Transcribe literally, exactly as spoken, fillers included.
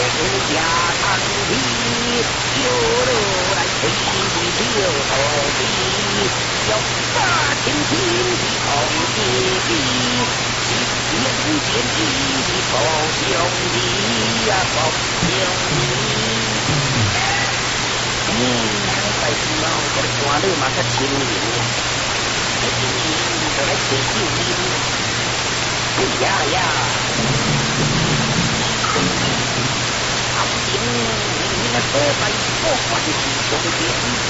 家长的，有路来推的六头的，有八千斤的红弟弟，七千件的宝兄弟呀，宝兄弟。嗯，但是哦，这个山路嘛较清明，来清明就来找救兵。哎呀呀！后天明明个所在所关是中间。